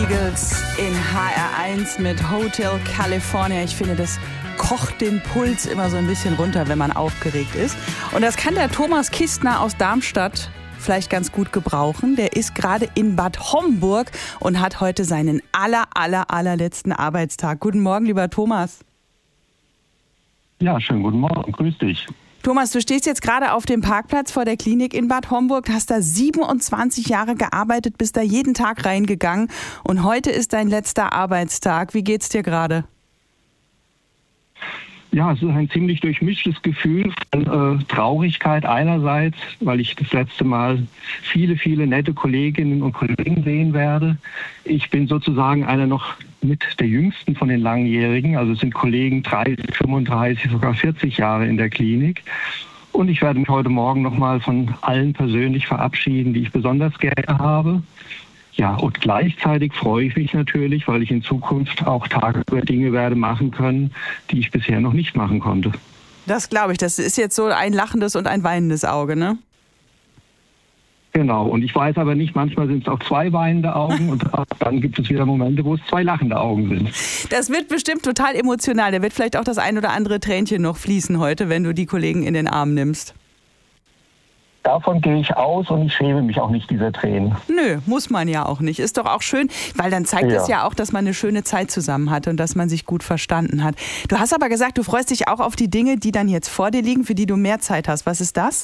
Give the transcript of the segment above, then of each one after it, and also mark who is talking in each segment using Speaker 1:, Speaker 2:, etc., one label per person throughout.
Speaker 1: Eagles in HR1 mit Hotel California. Ich finde, das kocht den Puls immer so ein bisschen runter, wenn man aufgeregt ist. Und das kann der Thomas Kistner aus Darmstadt vielleicht ganz gut gebrauchen. Der ist gerade in Bad Homburg und hat heute seinen allerletzten Arbeitstag. Guten Morgen, lieber Thomas.
Speaker 2: Ja, schönen guten Morgen. Grüß dich.
Speaker 1: Thomas, du stehst jetzt gerade auf dem Parkplatz vor der Klinik in Bad Homburg, hast da 27 Jahre gearbeitet, bist da jeden Tag reingegangen und heute ist dein letzter Arbeitstag. Wie geht's dir gerade?
Speaker 2: Ja, es ist ein ziemlich durchmischtes Gefühl von Traurigkeit einerseits, weil ich das letzte Mal viele nette Kolleginnen und Kollegen sehen werde. Ich bin sozusagen einer noch mit der jüngsten von den Langjährigen, also es sind Kollegen 30, 35, sogar 40 Jahre in der Klinik. Und ich werde mich heute Morgen nochmal von allen persönlich verabschieden, die ich besonders gerne habe. Ja, und gleichzeitig freue ich mich natürlich, weil ich in Zukunft auch tagsüber Dinge werde machen können, die ich bisher noch nicht machen konnte.
Speaker 1: Das glaube ich. Das ist jetzt so ein lachendes und ein weinendes Auge, ne?
Speaker 2: Genau. Und ich weiß aber nicht, manchmal sind es auch 2 weinende Augen und dann gibt es wieder Momente, wo es 2 lachende Augen sind.
Speaker 1: Das wird bestimmt total emotional. Da wird vielleicht auch das ein oder andere Tränchen noch fließen heute, wenn du die Kollegen in den Arm nimmst.
Speaker 2: Davon gehe ich aus und ich schäme mich auch nicht dieser Tränen.
Speaker 1: Nö, muss man ja auch nicht. Ist doch auch schön, weil dann zeigt es ja auch, dass man eine schöne Zeit zusammen hatte und dass man sich gut verstanden hat. Du hast aber gesagt, du freust dich auch auf die Dinge, die dann jetzt vor dir liegen, für die du mehr Zeit hast. Was ist das?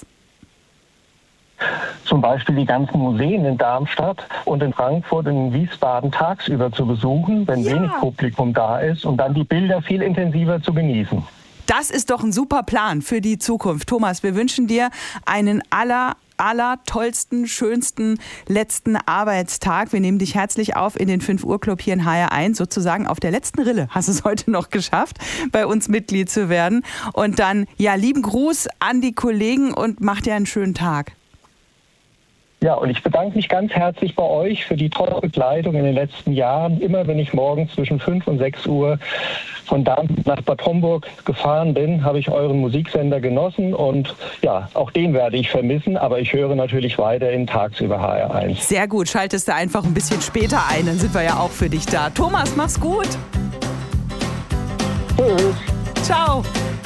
Speaker 2: Zum Beispiel die ganzen Museen in Darmstadt und in Frankfurt und in Wiesbaden tagsüber zu besuchen, wenn wenig Publikum da ist und dann die Bilder viel intensiver zu genießen.
Speaker 1: Das ist doch ein super Plan für die Zukunft. Thomas, wir wünschen dir einen tollsten, schönsten letzten Arbeitstag. Wir nehmen dich herzlich auf in den 5 Uhr Club hier in HR1, sozusagen auf der letzten Rille. Hast es heute noch geschafft, bei uns Mitglied zu werden. Und dann, ja, lieben Gruß an die Kollegen und mach dir einen schönen Tag.
Speaker 2: Ja, und ich bedanke mich ganz herzlich bei euch für die tolle Begleitung in den letzten Jahren. Immer wenn ich morgens zwischen 5 und 6 Uhr von Darmstadt nach Bad Homburg gefahren bin, habe ich euren Musiksender genossen und ja, auch den werde ich vermissen, aber ich höre natürlich weiterhin tagsüber HR1.
Speaker 1: Sehr gut, schaltest du einfach ein bisschen später ein, dann sind wir ja auch für dich da. Thomas, mach's gut.
Speaker 2: Tschüss.
Speaker 1: Ciao.